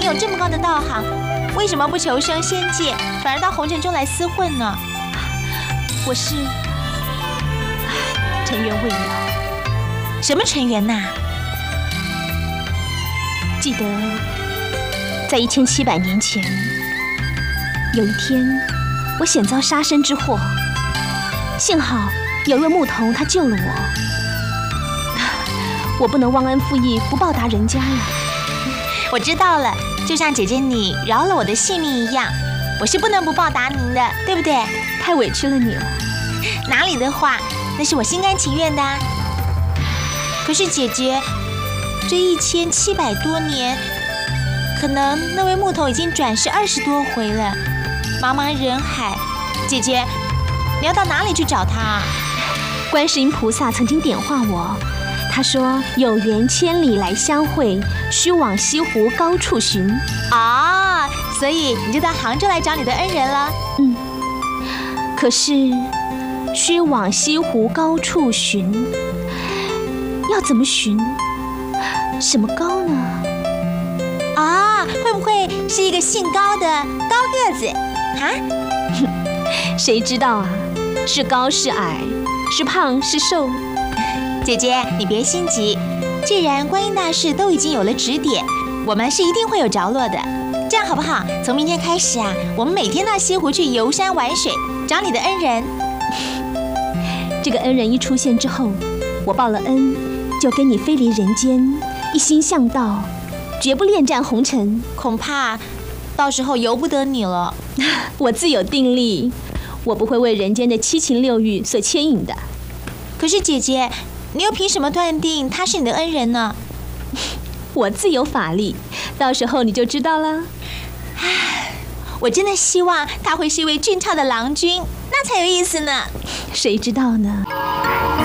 有这么高的道行，为什么不求生仙界，反而到红尘中来厮混呢？ 我是尘缘未了。 什么尘缘呐？ 记得在1700年前，有一天我险遭杀身之祸，幸好有位牧童他救了我，我不能忘恩负义不报答人家呀。 我知道了，就像姐姐你饶了我的性命一样，我是不能不报答您的，对不对？ 太委屈了你了。 哪里的话，那是我心甘情愿的啊。可是姐姐，这1700多年，可能那位牧童已经转世20多回了，茫茫人海，姐姐，你要到哪里去找他啊？ 观世音菩萨曾经点化我，他说有缘千里来相会，须往西湖高处寻。 啊，所以你就到杭州来找你的恩人了。 可是须往西湖高处寻，要怎么寻？什么高呢？ 啊，会不会是一个姓高的高个子啊？ 谁知道啊？是高是矮，是胖是瘦？ 姐姐，你别心急，既然观音大士都已经有了指点，我们是一定会有着落的。这样好不好？从明天开始啊，我们每天到西湖去游山玩水，找你的恩人。 这个恩人一出现之后，我报了恩，就跟你飞离人间，一心向道，绝不恋战红尘。 恐怕到时候由不得你了。 我自有定力，我不会为人间的七情六欲所牵引的。 可是姐姐，你又凭什么断定他是你的恩人呢？ 我自有法力，到时候你就知道了。 我真的希望他会是一位俊俏的郎君，那才有意思呢。 谁知道呢？